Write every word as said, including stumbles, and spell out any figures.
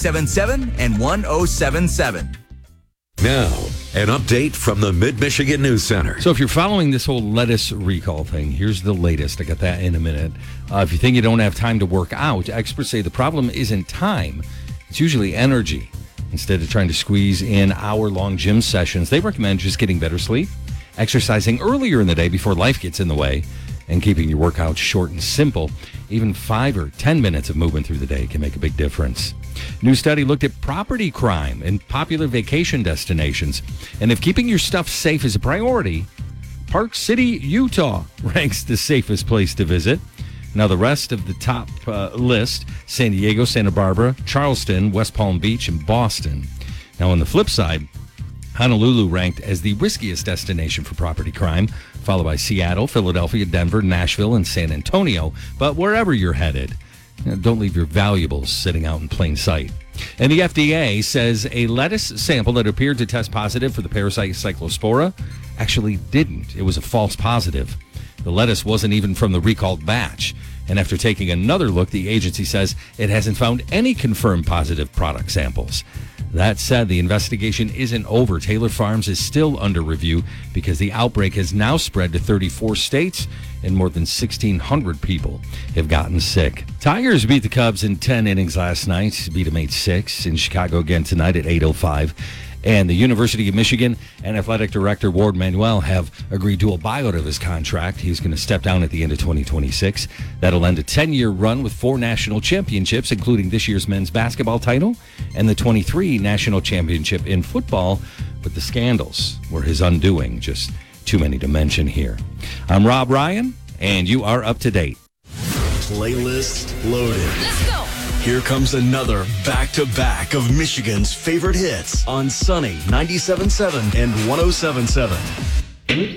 seven seven and one oh seven seven. Now, an update from the Mid-Michigan News Center. So if you're following this whole lettuce recall thing, here's the latest. I got that in a minute. Uh, if you think you don't have time to work out, experts say the problem isn't time. It's usually energy. Instead of trying to squeeze in hour-long gym sessions, they recommend just getting better sleep, exercising earlier in the day before life gets in the way, and keeping your workouts short and simple. Even five or ten minutes of movement through the day can make a big difference. New study looked at property crime in popular vacation destinations. And if keeping your stuff safe is a priority, Park City, Utah ranks the safest place to visit. Now, the rest of the top uh, list, San Diego, Santa Barbara, Charleston, West Palm Beach, and Boston. Now, on the flip side, Honolulu ranked as the riskiest destination for property crime, followed by Seattle, Philadelphia, Denver, Nashville, and San Antonio. But wherever you're headed, don't leave your valuables sitting out in plain sight. And the F D A says a lettuce sample that appeared to test positive for the parasite Cyclospora actually didn't. It was a false positive. The lettuce wasn't even from the recalled batch. And after taking another look, the agency says it hasn't found any confirmed positive product samples. That said, the investigation isn't over. Taylor Farms is still under review because the outbreak has now spread to thirty-four states and more than sixteen hundred people have gotten sick. Tigers beat the Cubs in ten innings last night, beat them eight six in Chicago again tonight at eight oh five. And the University of Michigan and Athletic Director Ward Manuel have agreed to a buyout of his contract. He's going to step down at the end of twenty twenty-six. That'll end a ten-year run with four national championships, including this year's men's basketball title and the twenty-three national championship in football. But the scandals were his undoing. Just too many to mention here. I'm Rob Ryan, and you are up to date. Playlist loaded. Let's go. Here comes another back-to-back of Michigan's favorite hits on Sunny ninety-seven point seven and one oh seven point seven.